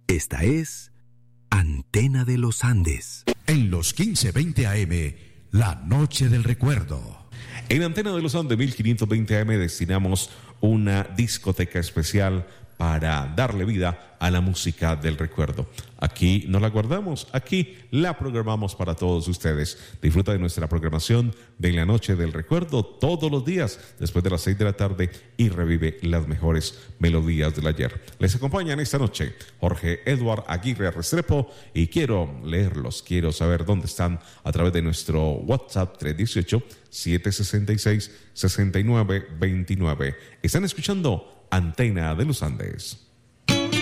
Esta es Antena de los Andes. En los 1520 AM, la noche del recuerdo. En Antena de los Andes 1520 AM destinamos una discoteca especial para darle vida a la música del recuerdo. Aquí no la guardamos, aquí la programamos para todos ustedes. Disfruta de nuestra programación de la noche del recuerdo todos los días después de las 6 de la tarde y revive las mejores melodías del ayer. Les acompañan esta noche Jorge Edward Aguirre Restrepo y quiero leerlos, quiero saber dónde están a través de nuestro WhatsApp 318-766-6929. Están escuchando Antena de los Andes.